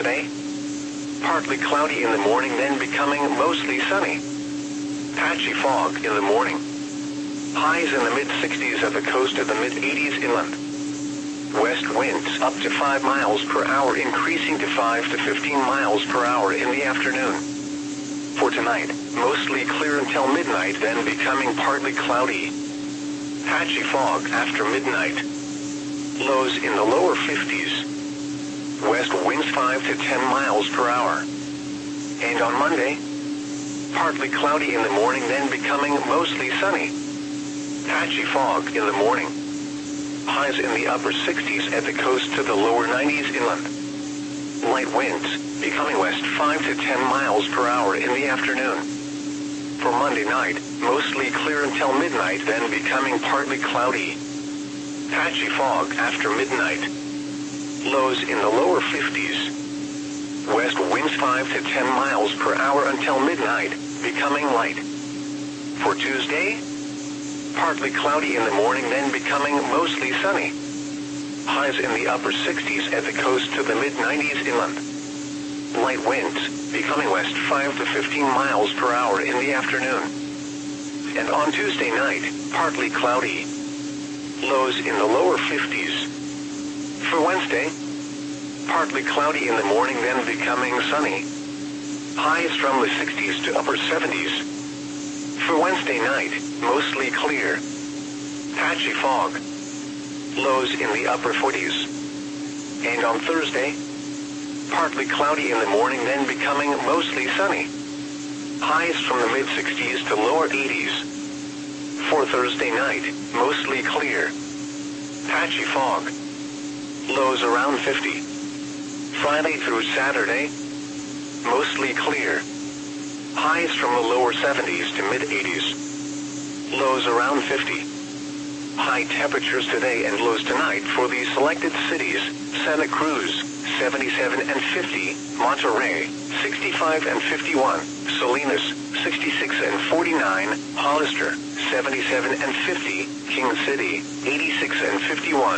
Today, partly cloudy in the morning, then becoming mostly sunny. Patchy fog in the morning. Highs in the mid-60s at the coast, to the mid-80s inland. West winds up to 5 miles per hour, increasing to 5 to 15 miles per hour in the afternoon. For tonight, mostly clear until midnight, then becoming partly cloudy. Patchy fog after midnight. Lows in the lower 50s. West winds 5 to 10 miles per hour. And on Monday, partly cloudy in the morning, then becoming mostly sunny. Patchy fog in the morning. Highs in the upper 60s at the coast, to the lower 90s inland. Light winds, becoming west 5 to 10 miles per hour in the afternoon. For Monday night, mostly clear until midnight, then becoming partly cloudy. Patchy fog after midnight. Lows in the lower 50s. West winds 5 to 10 miles per hour until midnight, becoming light. For Tuesday, partly cloudy in the morning, then becoming mostly sunny. Highs in the upper 60s at the coast, to the mid-90s inland. Light winds, becoming west 5 to 15 miles per hour in the afternoon. And on Tuesday night, partly cloudy. Lows in the lower 50s. For Wednesday, partly cloudy in the morning, then becoming sunny. Highs from the 60s to upper 70s. For Wednesday night, mostly clear. Patchy fog. Lows in the upper 40s. And on Thursday, partly cloudy in the morning, then becoming mostly sunny. Highs from the mid-60s to lower 80s. For Thursday night, mostly clear. Patchy fog. Lows around 50. Friday through Saturday, mostly clear. Highs from the lower 70s to mid-80s. Lows around 50. High temperatures today and lows tonight for the selected cities: Santa Cruz, 77 and 50, Monterey, 65 and 51, Salinas, 66 and 49, Hollister, 77 and 50, King City, 86 and 51.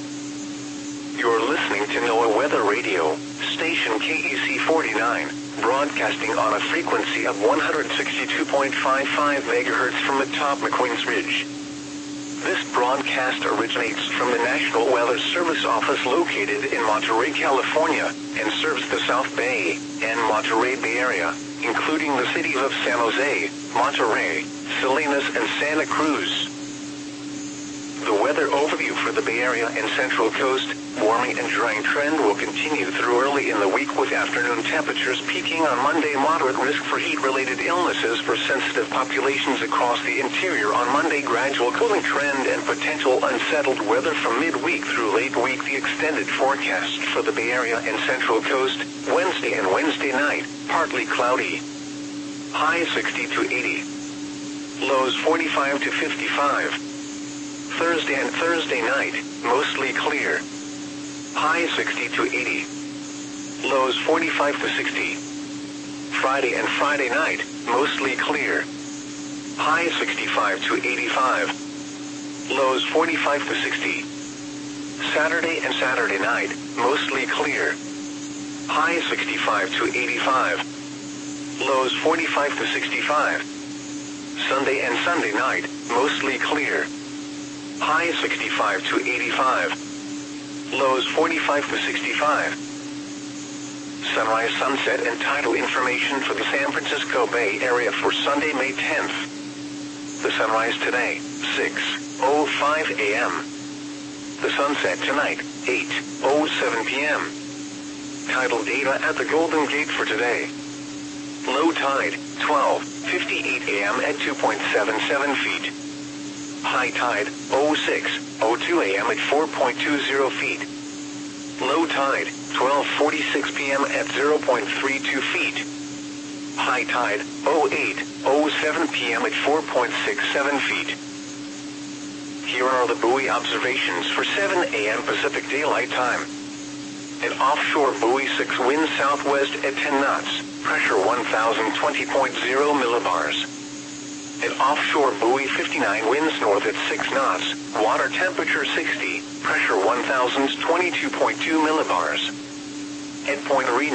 You're listening to NOAA Weather Radio, station KEC 49, broadcasting on a frequency of 162.55 MHz from atop McQueen's Ridge. This broadcast originates from the National Weather Service office located in Monterey, California, and serves the South Bay and Monterey Bay Area, including the cities of San Jose, Monterey, Salinas, and Santa Cruz. The weather overview for the Bay Area and Central Coast: warming and drying trend will continue through early in the week, with afternoon temperatures peaking on Monday. Moderate risk for heat-related illnesses for sensitive populations across the interior on Monday. Gradual cooling trend and potential unsettled weather from midweek through late week. The extended forecast for the Bay Area and Central Coast: Wednesday and Wednesday night, partly cloudy. High 60 to 80. Lows 45 to 55. Thursday and Thursday night, mostly clear. High 60 to 80. Lows 45 to 60. Friday and Friday night, mostly clear. High 65 to 85. Lows 45 to 60. Saturday and Saturday night, mostly clear. High 65 to 85. Lows 45 to 65. Sunday and Sunday night, mostly clear. High 65 to 85. Lows 45 to 65. Sunrise, sunset, and tidal information for the San Francisco Bay Area for Sunday, May 10th. The sunrise today, 6:05 a.m. The sunset tonight, 8:07 p.m. Tidal data at the Golden Gate for today. Low tide, 12:58 a.m. at 2.77 feet. High tide, 06:02 a.m. at 4.20 feet. Low tide, 12:46 p.m. at 0.32 feet. High tide, 08:07 p.m. at 4.67 feet. Here are the buoy observations for 7 a.m. Pacific Daylight Time. An offshore buoy 6, wind southwest at 10 knots, pressure 1020.0 millibars. An offshore buoy 59, winds north at 6 knots, water temperature 60, pressure 1022.2 millibars. Endpoint